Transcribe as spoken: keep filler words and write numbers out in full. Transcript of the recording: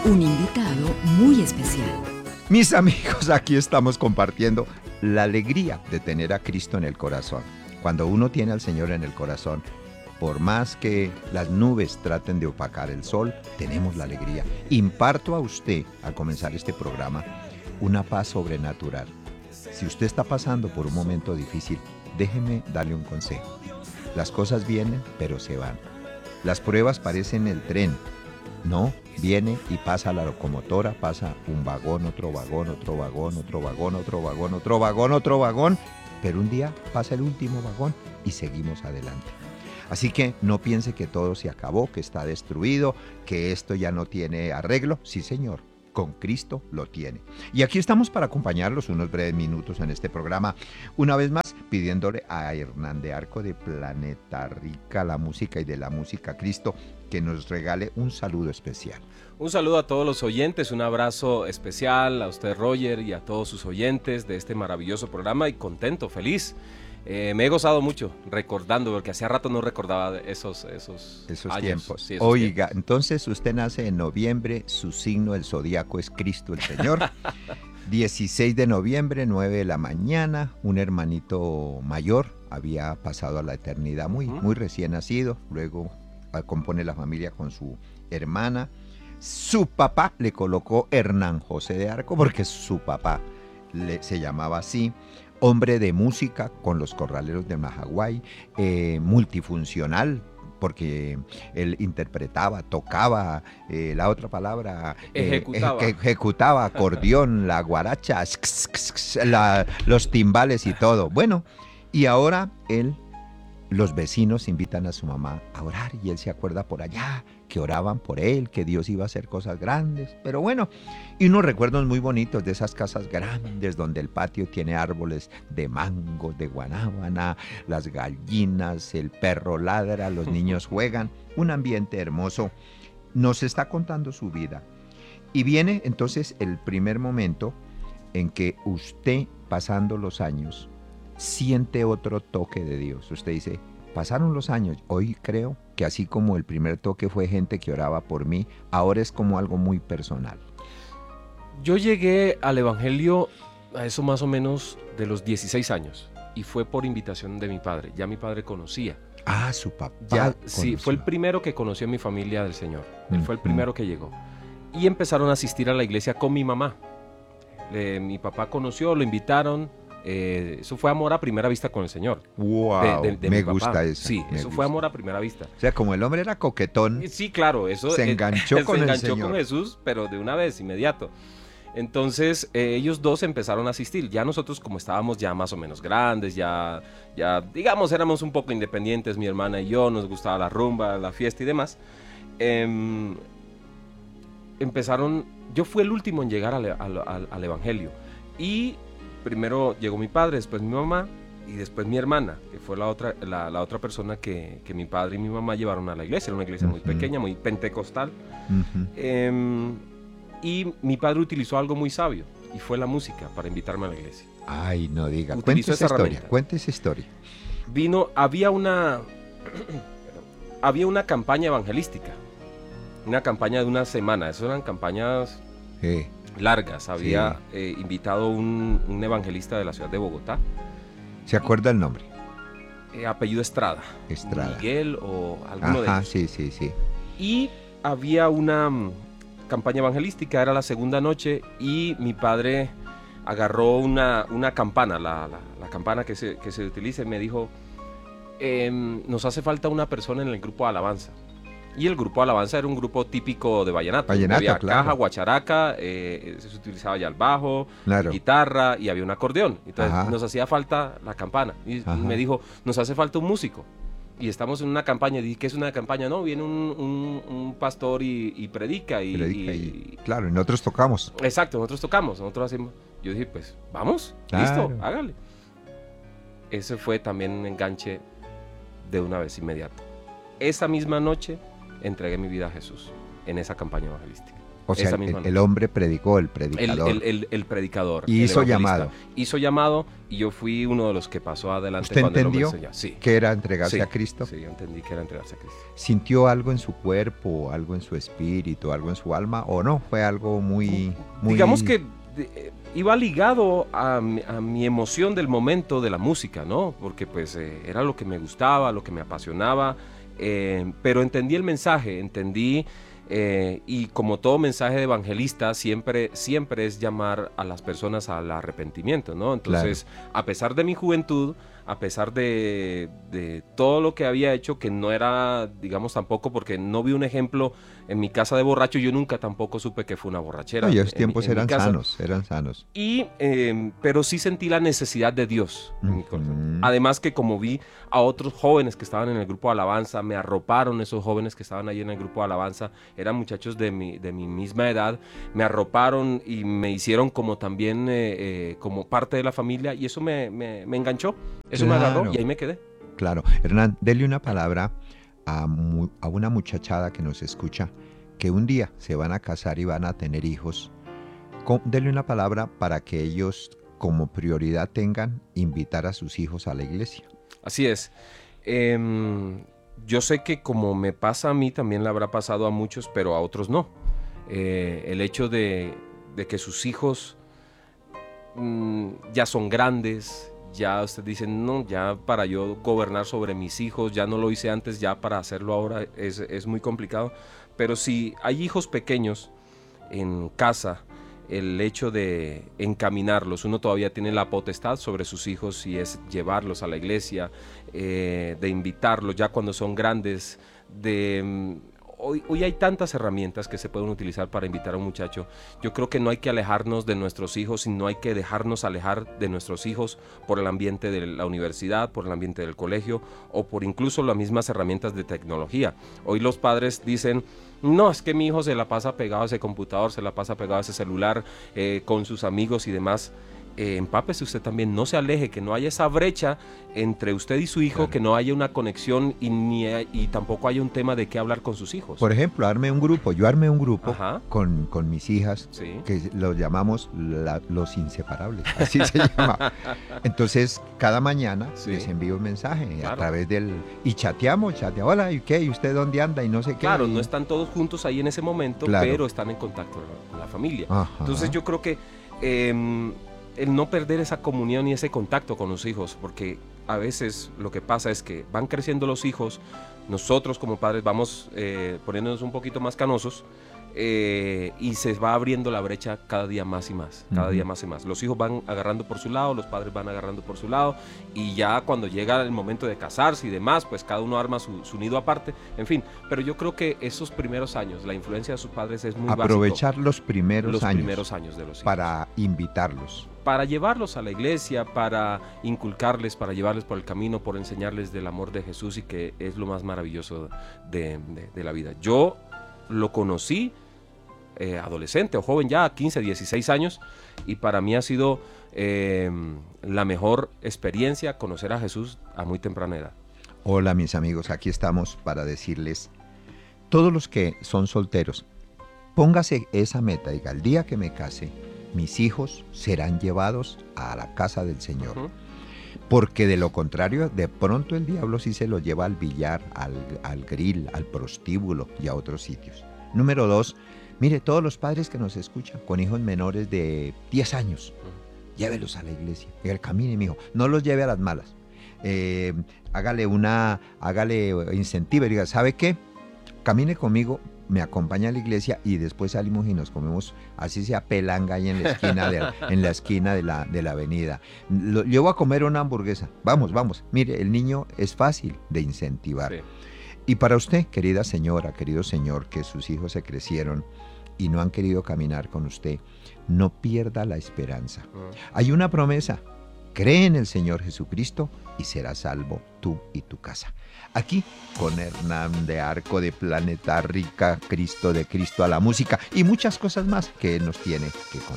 un invitado muy especial. Mis amigos, aquí estamos compartiendo la alegría de tener a Cristo en el corazón. Cuando uno tiene al Señor en el corazón, por más que las nubes traten de opacar el sol, tenemos la alegría. Imparto a usted, al comenzar este programa, una paz sobrenatural. Si usted está pasando por un momento difícil, déjeme darle un consejo. Las cosas vienen, pero se van. Las pruebas parecen el tren. No, viene y pasa la locomotora, pasa un vagón, otro vagón, otro vagón, otro vagón, otro vagón, otro vagón, otro vagón, pero un día pasa el último vagón y seguimos adelante. Así que no piense que todo se acabó, que está destruido, que esto ya no tiene arreglo. Sí, señor, con Cristo lo tiene. Y aquí estamos para acompañarlos unos breves minutos en este programa. Una vez más, pidiéndole a Hernán de Arco de Planeta Rica, la música y de la música Cristo, que nos regale un saludo especial. Un saludo a todos los oyentes, un abrazo especial a usted, Roger, y a todos sus oyentes de este maravilloso programa, y contento, feliz. Eh, me he gozado mucho recordando, porque hacía rato no recordaba esos, esos, esos años. tiempos. Sí, esos Oiga, tiempos. Entonces usted nace en noviembre, su signo, el zodiaco, es Cristo el Señor. dieciséis de noviembre, nueve de la mañana, un hermanito mayor había pasado a la eternidad, muy, muy recién nacido, luego compone la familia con su hermana. Su papá le colocó Hernán José de Arco porque su papá le, se llamaba así. Hombre de música con los Corraleros de Majaguay, eh, multifuncional, porque él interpretaba, tocaba, eh, la otra palabra, eh, ejecutaba. Eje, ejecutaba acordeón, la guaracha, la, los timbales y todo. Bueno, y ahora él, los vecinos invitan a su mamá a orar y él se acuerda por allá que oraban por él, que Dios iba a hacer cosas grandes. Pero bueno, y unos recuerdos muy bonitos de esas casas grandes donde el patio tiene árboles de mango, de guanábana, las gallinas, el perro ladra, los niños juegan, un ambiente hermoso. Nos está contando su vida. Y viene entonces el primer momento en que usted, pasando los años, siente otro toque de Dios. Usted dice, pasaron los años, hoy creo que así como el primer toque fue gente que oraba por mí, ahora es como algo muy personal. Yo llegué al Evangelio a eso más o menos de los dieciséis años, y fue por invitación de mi padre. Ya mi padre conocía. Ah, su papá. Ya, sí, fue el primero que conoció a mi familia del Señor. Él fue el primero que llegó. Y empezaron a asistir a la iglesia con mi mamá. Le, mi papá conoció, lo invitaron. Eh, eso fue amor a primera vista con el Señor. Wow, de, de, de me mi gusta papá. eso. Sí, me eso gusta. fue amor a primera vista. O sea, como el hombre era coquetón. Sí, claro, eso se enganchó eh, con se el enganchó Señor. con Jesús, pero de una vez, inmediato. Entonces, eh, ellos dos empezaron a asistir. Ya nosotros, como estábamos ya más o menos grandes, ya, ya, digamos, éramos un poco independientes, mi hermana y yo, nos gustaba la rumba, la fiesta y demás. Eh, empezaron, yo fui el último en llegar al, al, al, al Evangelio. Y primero llegó mi padre, después mi mamá y después mi hermana, que fue la otra, la, la otra persona que, que mi padre y mi mamá llevaron a la iglesia. Era una iglesia muy uh-huh. pequeña, muy pentecostal. Uh-huh. Eh, y mi padre utilizó algo muy sabio, y fue la música para invitarme a la iglesia. Ay, no diga, Utilizó cuente esa, esa historia, herramienta. cuente esa historia. Vino, había una, había una campaña evangelística, una campaña de una semana. Esas eran campañas Sí. largas. Había Sí. eh, invitado un, un evangelista de la ciudad de Bogotá. ¿Se acuerda el nombre? Eh, apellido Estrada. Estrada. Miguel o alguno Ajá, de ellos. sí, sí, sí. Y había una um, campaña evangelística, era la segunda noche, y mi padre agarró una, una campana, la, la, la campana que se, que se utiliza, y me dijo, eh, nos hace falta una persona en el grupo de alabanza. Y el grupo de alabanza era un grupo típico de vallenato. Vallenato, había claro. caja, guacharaca, eh, se utilizaba ya el bajo, Claro. guitarra, y había un acordeón. Entonces Ajá. nos hacía falta la campana. Y Ajá. me dijo, nos hace falta un músico. Y estamos en una campaña. Dije, ¿qué es una campaña? No, viene un, un, un pastor y, y predica. Y, Predica y, y- claro, y nosotros tocamos. Exacto, nosotros tocamos, nosotros hacemos. Yo dije, pues, vamos, Claro. listo, hágale. Ese fue también un enganche de una vez inmediato. Esa misma noche entregué mi vida a Jesús. en esa campaña evangelística. O sea, Esa el, misma el noche. hombre predicó, el El, predicador. el- el- el predicador. Y el hizo evangelista. llamado. Hizo llamado y yo fui uno de los que pasó adelante ¿Usted cuando el hombre entendió enseñó. Sí. que era entregarse Sí, a Cristo? Sí, yo entendí que era entregarse a Cristo. ¿Sintió algo en su cuerpo, algo en su espíritu, algo en su alma o no? Fue algo muy... muy... Digamos que eh, iba ligado a, mi- a mi emoción del momento de la música, ¿no? Porque pues eh, era lo que me gustaba, lo que me apasionaba, eh, pero entendí el mensaje, entendí, eh, y como todo mensaje de evangelista, siempre, siempre es llamar a las personas al arrepentimiento, ¿no? Entonces, a pesar de mi juventud, a pesar de, de todo lo que había hecho, que no era, digamos, tampoco, porque no vi un ejemplo en mi casa de borracho, yo nunca tampoco supe que fue una borrachera. No, y en- esos tiempos en mi eran casa. sanos, eran sanos. Y, eh, pero sí sentí la necesidad de Dios en mi corazón. Ujú. Además que como vi a otros jóvenes que estaban en el grupo de alabanza, me arroparon esos jóvenes que estaban ahí en el grupo de alabanza, eran muchachos de mi, de mi misma edad, me arroparon y me hicieron como también, eh, eh, como parte de la familia, y eso me, me, me enganchó, eso me agarró Claro. y ahí me quedé. Claro. Hernán, dele una palabra a, mu- a una muchachada que nos escucha, que un día se van a casar y van a tener hijos. Co- Dele una palabra para que ellos como prioridad tengan invitar a sus hijos a la iglesia. Así es. Em, yo sé que como me pasa a mí, también le habrá pasado a muchos, pero a otros no. Eh, el hecho de, de que sus hijos mm, ya son grandes, ya usted dice, no, ya para yo gobernar sobre mis hijos, ya no lo hice antes, ya para hacerlo ahora es, es muy complicado. Pero si hay hijos pequeños en casa, el hecho de encaminarlos, uno todavía tiene la potestad sobre sus hijos y es llevarlos a la iglesia, eh, de invitarlos ya cuando son grandes, de... mm, Hoy, hoy hay tantas herramientas que se pueden utilizar para invitar a un muchacho. Yo creo que no hay que alejarnos de nuestros hijos y no hay que dejarnos alejar de nuestros hijos por el ambiente de la universidad, por el ambiente del colegio o por incluso las mismas herramientas de tecnología. Hoy los padres dicen, no, es que mi hijo se la pasa pegado a ese computador, se la pasa pegado a ese celular, eh, con sus amigos y demás. Eh, empápese usted también, no se aleje, que no haya esa brecha entre usted y su hijo, Claro. que no haya una conexión y, ni, y tampoco haya un tema de qué hablar con sus hijos. Por ejemplo, arme un grupo. Yo armé un grupo Ajá. con, con mis hijas Sí. que los llamamos la- los inseparables. Así se llama. Entonces, cada mañana Sí. les envío un mensaje a Claro. través del... Y chateamos, chateamos. Hola, ¿y qué? ¿Y usted dónde anda? Y no sé qué. Claro, y- no están todos juntos ahí en ese momento, Claro. pero están en contacto con la familia. Ajá. Entonces yo creo que eh, el no perder esa comunión y ese contacto con los hijos, porque a veces lo que pasa es que van creciendo los hijos, nosotros como padres vamos eh, poniéndonos un poquito más canosos, eh, y se va abriendo la brecha cada día más y más, cada Ujú. día más y más. Los hijos van agarrando por su lado, los padres van agarrando por su lado, y ya cuando llega el momento de casarse y demás, pues cada uno arma su, su nido aparte, en fin. Pero yo creo que esos primeros años, la influencia de sus padres es muy Aprovechar los básico, primeros los años primeros años de los hijos. para invitarlos. Para llevarlos a la iglesia, para inculcarles, para llevarles por el camino, por enseñarles del amor de Jesús y que es lo más maravilloso de, de- de la vida. Yo lo conocí eh, adolescente o joven ya, quince, dieciséis años, y para mí ha sido eh, la mejor experiencia conocer a Jesús a muy temprana edad. Hola mis amigos, aquí estamos para decirles, todos los que son solteros, póngase esa meta, diga, el día que me case, mis hijos serán llevados a la casa del Señor. Ujú. Porque de lo contrario, de pronto el diablo sí se lo lleva al billar, al, al grill, al prostíbulo y a otros sitios. Número dos, mire, todos los padres que nos escuchan con hijos menores de diez años, llévelos a la iglesia. Diga, camine, mijo, no los lleve a las malas. Eh, hágale una, hágale, incentive, diga, ¿sabe qué? Camine conmigo, me acompaña a la iglesia y después salimos y nos comemos, así sea pelanga ahí en la esquina de la, en la, esquina de la, de la avenida. Lo, llevo a comer una hamburguesa. Vamos, vamos. Mire, el niño es fácil de incentivar. Sí. Y para usted, querida señora, querido señor, que sus hijos se crecieron y no han querido caminar con usted, no pierda la esperanza. Ujú. Hay una promesa. Cree en el Señor Jesucristo y serás salvo tú y tu casa. Aquí con Hernán de Arco de Planeta Rica, Cristo de Cristo a la música y muchas cosas más que Él nos tiene que contar.